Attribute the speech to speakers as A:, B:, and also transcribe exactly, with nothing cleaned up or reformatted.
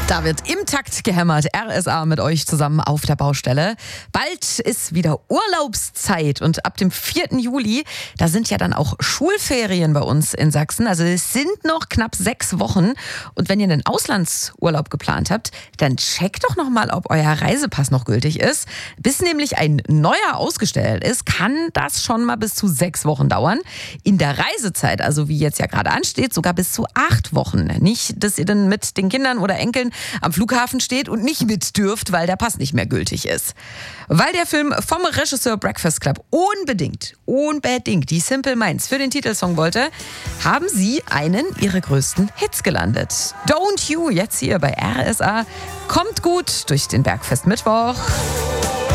A: Da wird im Takt gehämmert. R S A mit euch zusammen auf der Baustelle. Bald ist wieder Urlaubszeit und ab dem vierten Juli, da sind ja dann auch Schulferien bei uns in Sachsen. Also es sind noch knapp sechs Wochen. Und wenn ihr einen Auslandsurlaub geplant habt, dann checkt doch noch mal, ob euer Reisepass noch gültig ist. Bis nämlich ein neuer ausgestellt ist, kann das schon mal bis zu sechs Wochen dauern. In der Reisezeit, also wie jetzt ja gerade ansteht, sogar bis zu acht Wochen. Nicht, dass ihr dann mit den Kindern oder Enkeln am Flughafen steht und nicht mit dürft, weil der Pass nicht mehr gültig ist. Weil der Film vom Regisseur Breakfast Club unbedingt, unbedingt die Simple Minds für den Titelsong wollte, haben sie einen ihrer größten Hits gelandet. Don't You, jetzt hier bei R S A. Kommt gut durch den Bergfest Mittwoch.